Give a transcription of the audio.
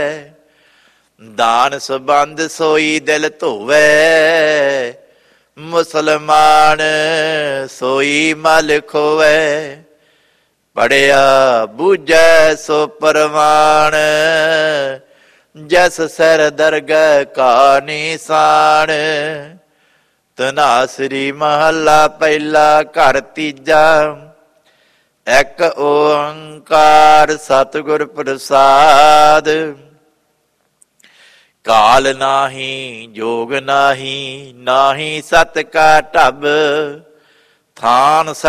ਦਾਨ ਸਬੰਧ ਸੋਈ ਦਿਲ ਧੋਵੈ, ਮੁਸਲਮਾਨ ਸੋਈ ਮਲ ਖੋਵੈ। ਪੜਿਆ ਬੂਝੈ ਸੋ ਪਰਵਾਨ, ਜਸ ਸਰ ਦਰਗਹਿ ਕਾ ਨਿਸ਼ਾਨ। ਧਨਾਸਰੀ ਮਹੱਲਾ ਪਹਿਲਾ ਘਰ ਤੀਜਾ। ਇੱਕ ਓੰਕਾਰ ਸਤਿਗੁਰ ਪ੍ਰਸਾਦ, ਕਾਲ ਨਾਹੀ ਜੋਗ ਨਾਹੀ, ਨਾਹੀ ਸਤ ਕਾ ਢਬ। ਥਾਨ